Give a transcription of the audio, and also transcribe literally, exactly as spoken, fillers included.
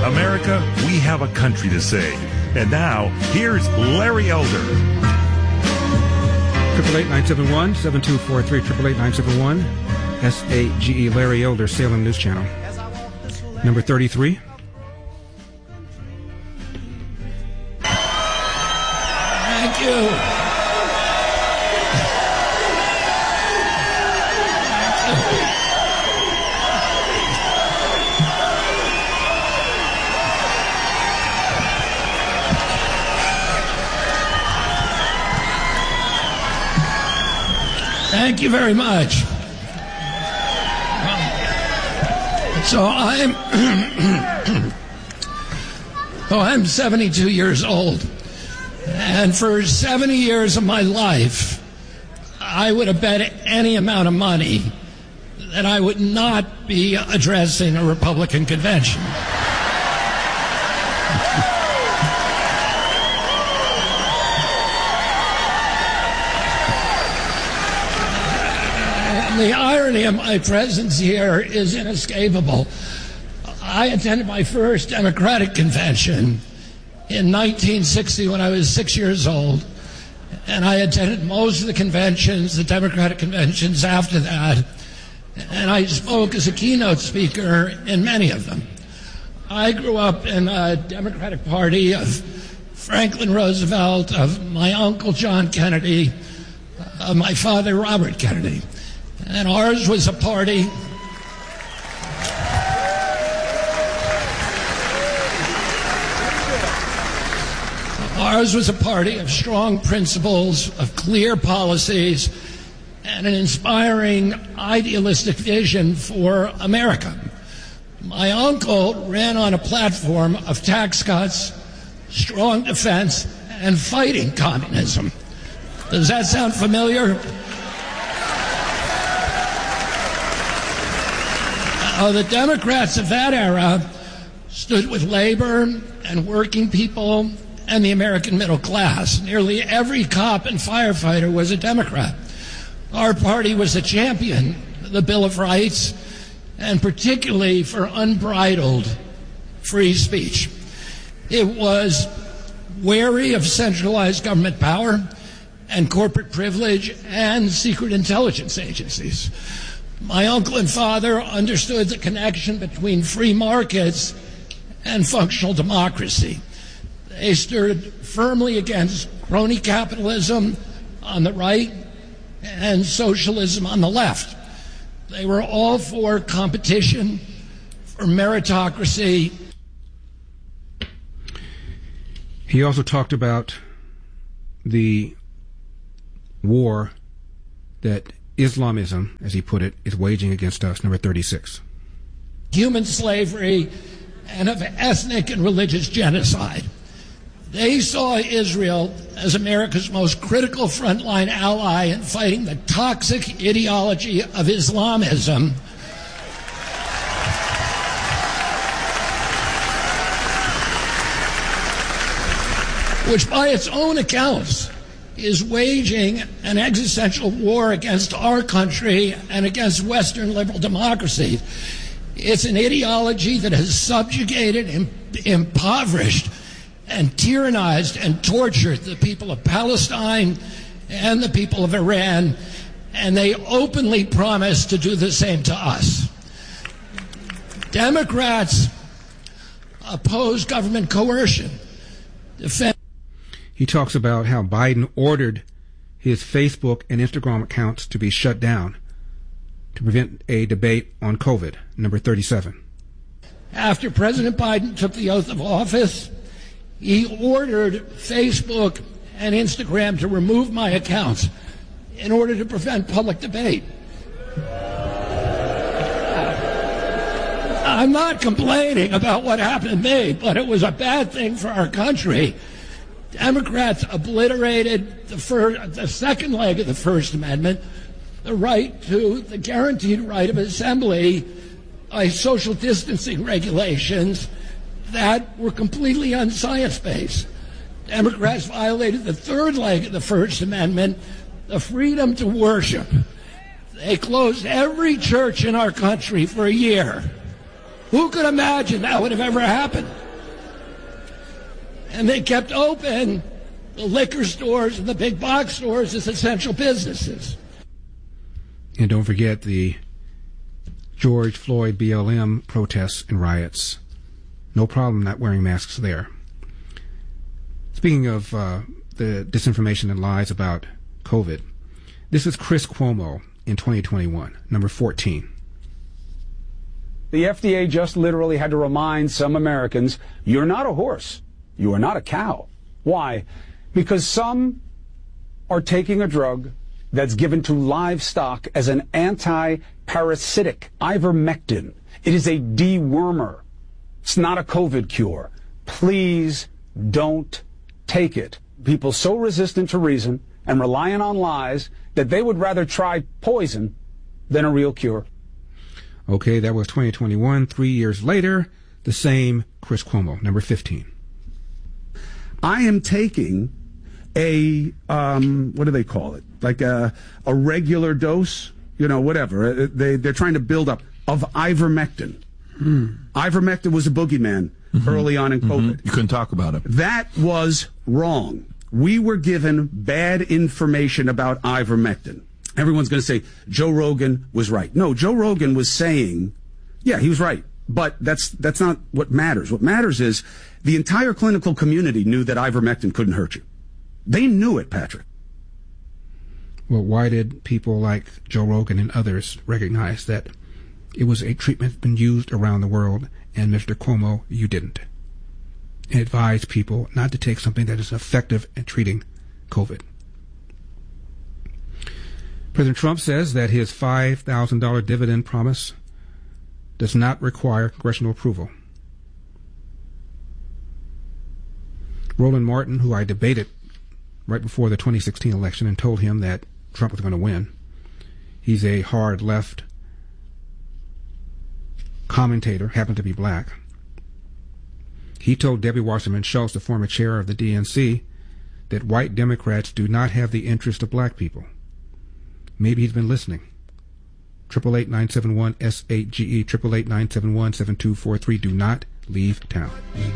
America, we have a country to save. And now, here's Larry Elder. eight eight eight, nine seven one, seven two four three, eight eight eight, nine seven one, S A G E, Larry Elder, Salem News Channel. Number thirty-three. Thank you. Thank you very much. So I'm, oh, I'm seventy-two years old, and for seventy years of my life, I would have bet any amount of money that I would not be addressing a Republican convention. The irony of my presence here is inescapable. I attended my first Democratic convention in nineteen sixty when I was six years old, and I attended most of the conventions, the Democratic conventions after that, and I spoke as a keynote speaker in many of them. I grew up in a Democratic Party of Franklin Roosevelt, of my uncle John Kennedy, of my father Robert Kennedy. And ours was a party ours was a party of strong principles, of clear policies, and an inspiring idealistic vision for America. My uncle ran on a platform of tax cuts, strong defense, and fighting communism. Does that sound familiar? Uh, the Democrats of that era stood with labor and working people and the American middle class. Nearly every cop and firefighter was a Democrat. Our party was a champion of the Bill of Rights, and particularly for unbridled free speech. It was wary of centralized government power and corporate privilege and secret intelligence agencies. My uncle and father understood the connection between free markets and functional democracy. They stood firmly against crony capitalism on the right and socialism on the left. They were all for competition, for meritocracy. He also talked about the war that Islamism, as he put it, is waging against us. Number thirty-six. Human slavery and of ethnic and religious genocide. They saw Israel as America's most critical frontline ally in fighting the toxic ideology of Islamism, which by its own accounts is waging an existential war against our country and against Western liberal democracy. It's an ideology that has subjugated, im- impoverished, and tyrannized and tortured the people of Palestine and the people of Iran, and they openly promise to do the same to us. Democrats oppose government coercion. Defend He talks about how Biden ordered his Facebook and Instagram accounts to be shut down to prevent a debate on COVID. Number thirty-seven. After President Biden took the oath of office, he ordered Facebook and Instagram to remove my accounts in order to prevent public debate. I'm not complaining about what happened to me, but it was a bad thing for our country. Democrats obliterated the, first, the second leg of the First Amendment, the right to the guaranteed right of assembly by social distancing regulations that were completely unscience-based. Democrats violated the third leg of the First Amendment, the freedom to worship. They closed every church in our country for a year. Who could imagine that would have ever happened? And they kept open the liquor stores and the big box stores as essential businesses. And don't forget the George Floyd B L M protests and riots. No problem not wearing masks there. Speaking of uh, the disinformation and lies about COVID, this is Chris Cuomo in twenty twenty-one, number fourteen. The F D A just literally had to remind some Americans, you're not a horse. You are not a cow. Why? Because some are taking a drug that's given to livestock as an anti-parasitic, ivermectin. It is a dewormer. It's not a COVID cure. Please don't take it. People so resistant to reason and relying on lies that they would rather try poison than a real cure. Okay, that was twenty twenty-one. Three years later, the same Chris Cuomo, number fifteen. I am taking a, um, what do they call it? Like a, a regular dose, you know, whatever. They, they're trying to build up of ivermectin. Hmm. Ivermectin was a boogeyman mm-hmm. early on in COVID. Mm-hmm. You couldn't talk about it. That was wrong. We were given bad information about ivermectin. Everyone's going to say Joe Rogan was right. No, Joe Rogan was saying, yeah, he was right. But that's that's not what matters. What matters is the entire clinical community knew that ivermectin couldn't hurt you. They knew it, Patrick. Well, why did people like Joe Rogan and others recognize that it was a treatment that's been used around the world, and Mister Cuomo, you didn't? And advise people not to take something that is effective at treating COVID. President Trump says that his five thousand dollars dividend promise does not require congressional approval. Roland Martin, who I debated right before the twenty sixteen election and told him that Trump was going to win. He's a hard left commentator, happened to be black. He told Debbie Wasserman Schultz, the former chair of the D N C, that white Democrats do not have the interest of black people. Maybe he's been listening. triple eight nine seven one S eight G E, triple eight nine seven one seven two four three. Do not leave town.